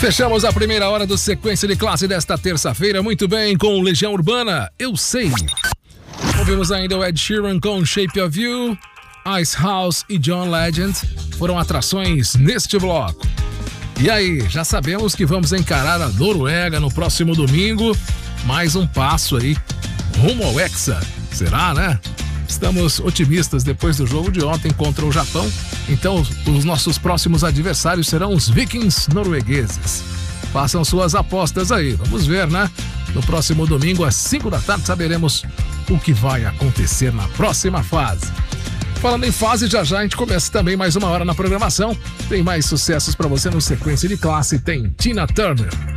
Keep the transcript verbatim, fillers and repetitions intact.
Fechamos a primeira hora do Sequência de Classe desta terça-feira, muito bem, com Legião Urbana, Eu Sei. Ouvimos ainda o Ed Sheeran com Shape of You, Ice House e John Legend, foram atrações neste bloco. E aí, já sabemos que vamos encarar a Noruega no próximo domingo, mais um passo aí, rumo ao Hexa, será, né? Estamos otimistas depois do jogo de ontem contra o Japão. Então, os nossos próximos adversários serão os Vikings noruegueses. Façam suas apostas aí, vamos ver, né? No próximo domingo, às cinco da tarde, saberemos o que vai acontecer na próxima fase. Falando em fase, já já a gente começa também mais uma hora na programação. Tem mais sucessos para você no Sequência de Classe. Tem Tina Turner,